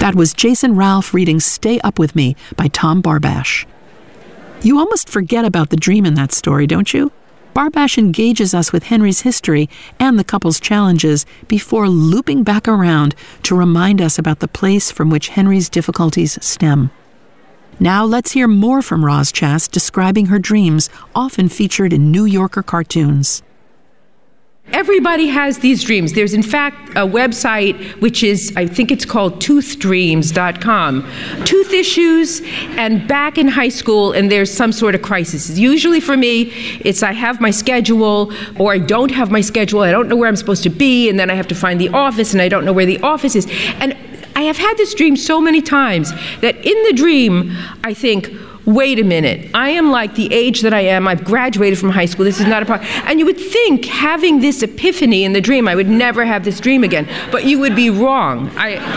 That was Jason Ralph reading Stay Up With Me by Tom Barbash. You almost forget about the dream in that story, don't you? Barbash engages us with Henry's history and the couple's challenges before looping back around to remind us about the place from which Henry's difficulties stem. Now let's hear more from Roz Chast describing her dreams, often featured in New Yorker cartoons. Everybody has these dreams. There's, in fact, a website which is, I think it's called toothdreams.com. Tooth issues and back in high school, and there's some sort of crisis. Usually for me, it's I have my schedule, or I don't have my schedule. I don't know where I'm supposed to be, and then I have to find the office, and I don't know where the office is. And I have had this dream so many times that in the dream, I think, wait a minute, I am like the age that I am. I've graduated from high school. This is not a problem. And you would think, having this epiphany in the dream, I would never have this dream again. But you would be wrong.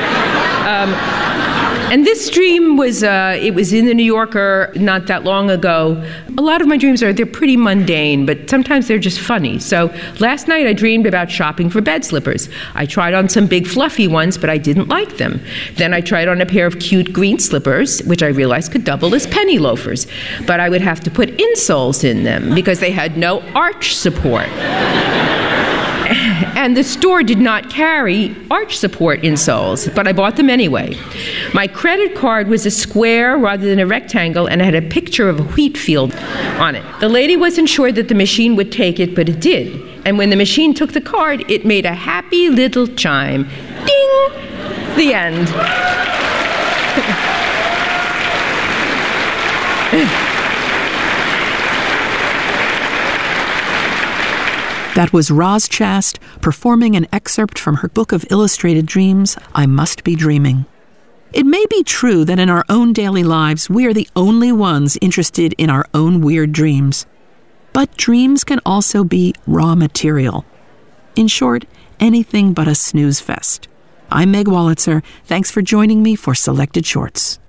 And this dream was, it was in the New Yorker not that long ago. A lot of my dreams they're pretty mundane, but sometimes they're just funny. So last night I dreamed about shopping for bed slippers. I tried on some big fluffy ones, but I didn't like them. Then I tried on a pair of cute green slippers, which I realized could double as penny loafers. But I would have to put insoles in them because they had no arch support. And the store did not carry arch support insoles, but I bought them anyway. My credit card was a square rather than a rectangle, and it had a picture of a wheat field on it. The lady wasn't sure that the machine would take it, but it did. And when the machine took the card, it made a happy little chime. Ding! The end. That was Roz Chast performing an excerpt from her book of illustrated dreams, I Must Be Dreaming. It may be true that in our own daily lives, we are the only ones interested in our own weird dreams. But dreams can also be raw material. In short, anything but a snooze fest. I'm Meg Wolitzer. Thanks for joining me for Selected Shorts.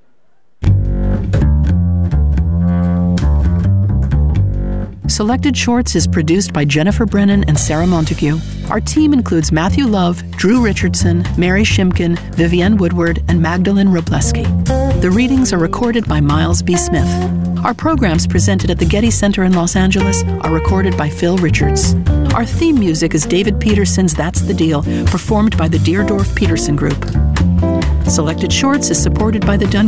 Selected Shorts is produced by Jennifer Brennan and Sarah Montague. Our team includes Matthew Love, Drew Richardson, Mary Shimkin, Vivienne Woodward, and Magdalene Robleski. The readings are recorded by Miles B. Smith. Our programs presented at the Getty Center in Los Angeles are recorded by Phil Richards. Our theme music is David Peterson's That's the Deal, performed by the Deerdorf Peterson Group. Selected Shorts is supported by the Dunn